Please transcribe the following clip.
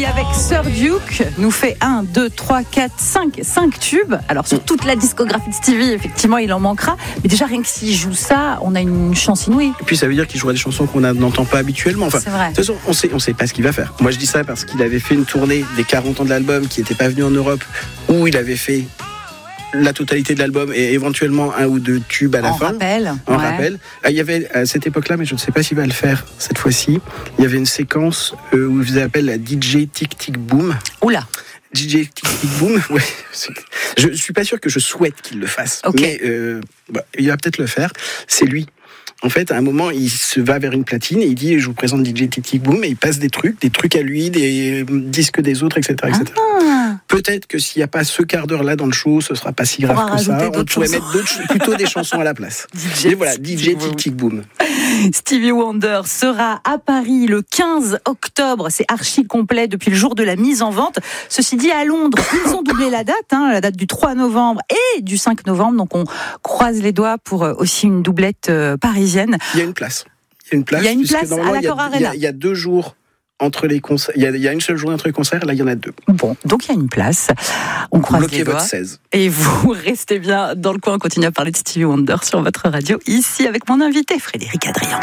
qui, avec Sir Duke, nous fait 1, 2, 3, 4, 5 tubes. Alors, sur toute la discographie de Stevie, effectivement, il en manquera. Mais déjà, rien que s'il joue ça, on a une chance inouïe. Et puis, ça veut dire qu'il jouera des chansons qu'on n'entend pas habituellement. Enfin, c'est vrai. De toute façon, on sait pas ce qu'il va faire. Moi, je dis ça parce qu'il avait fait une tournée des 40 ans de l'album qui n'était pas venu en Europe, où il avait fait la totalité de l'album et éventuellement 1 ou 2 tubes à la fin. En rappel. Il y avait à cette époque-là, mais je ne sais pas s'il va le faire cette fois-ci, il y avait une séquence où il faisait appel à DJ Tic Tic Boom. Oula. DJ Tic Tic Boom, ouais. Je suis pas sûr que je souhaite qu'il le fasse, mais il va peut-être le faire. C'est lui. En fait, à un moment, il se va vers une platine et il dit « Je vous présente DJ Tic Tic Boom » et il passe des trucs à lui, des disques des autres, etc. etc. Peut-être que s'il n'y a pas ce quart d'heure-là dans le show, ce ne sera pas si grave que ça. On pourrait mettre plutôt des chansons à la place. Et voilà, DJ Tic Tic Boom. Stevie Wonder sera à Paris le 15 octobre. C'est archi complet depuis le jour de la mise en vente. Ceci dit, à Londres, ils ont doublé la date du 3 novembre et du 5 novembre. Donc on croise les doigts pour aussi une doublette parisienne. Il y a une place. Il y a une place à l'Accor Arena. Il y a 2 jours entre les concerts. Il y a une seule journée entre les concerts, là il y en a 2. Bon, donc il y a une place. On croise Bloquez les doigts. votre 16. Et vous restez bien dans le coin. On continue à parler de Stevie Wonder sur votre radio, ici avec mon invité Frédéric Adrien.